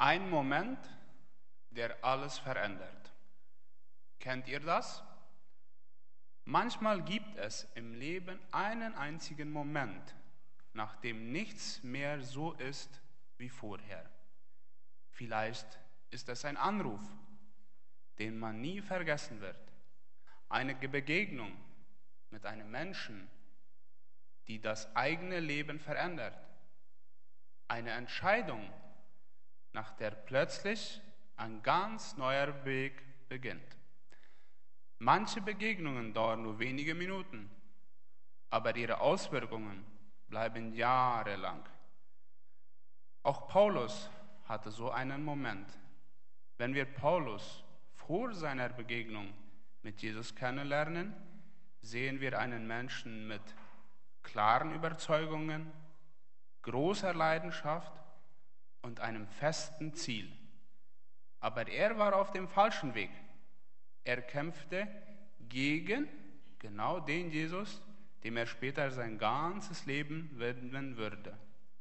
Ein Moment, der alles verändert. Kennt ihr das? Manchmal gibt es im Leben einen einzigen Moment, nachdem nichts mehr so ist wie vorher. Vielleicht ist es ein Anruf, den man nie vergessen wird. Eine Begegnung mit einem Menschen, die das eigene Leben verändert. Eine Entscheidung, nach der plötzlich ein ganz neuer Weg beginnt. Manche Begegnungen dauern nur wenige Minuten, aber ihre Auswirkungen bleiben jahrelang. Auch Paulus hatte so einen Moment. Wenn wir Paulus vor seiner Begegnung mit Jesus kennenlernen, sehen wir einen Menschen mit klaren Überzeugungen, großer Leidenschaft und einem festen Ziel. Aber er war auf dem falschen Weg. Er kämpfte gegen genau den Jesus, dem er später sein ganzes Leben widmen würde.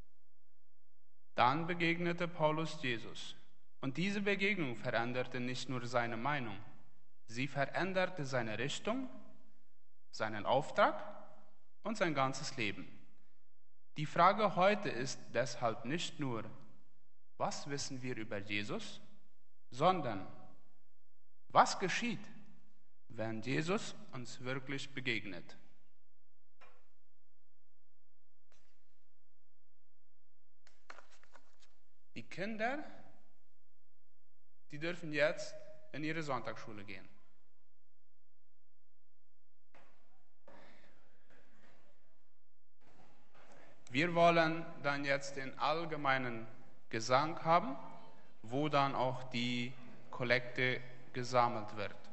Dann begegnete Paulus Jesus. Und diese Begegnung veränderte nicht nur seine Meinung, sie veränderte seine Richtung, seinen Auftrag und sein ganzes Leben. Die Frage heute ist deshalb nicht nur, was wissen wir über Jesus, sondern was geschieht, wenn Jesus uns wirklich begegnet? Die Kinder, die dürfen jetzt in ihre Sonntagsschule gehen. Wir wollen dann jetzt den allgemeinen Gesang haben, wo dann auch die Kollekte gesammelt wird.